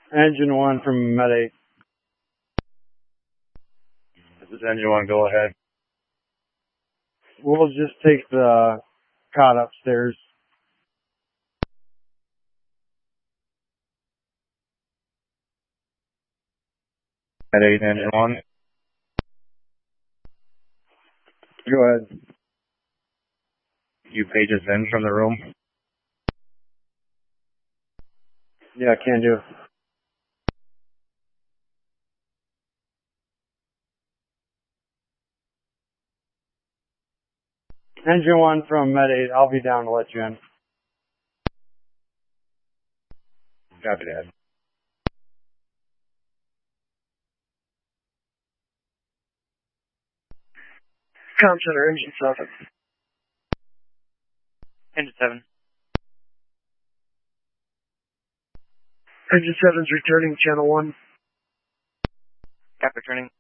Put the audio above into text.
Engine 1 from Med 8. This is Engine 1, go ahead. We'll just take the cot upstairs. Med 8, Engine 1. Go ahead. You pages in from the room. Yeah, can do. Engine 1 from Med 8, I'll be down to let you in. Copy that. Comm Center, Engine 7. Engine 7. Engine 7's returning, Channel 1. Cap returning.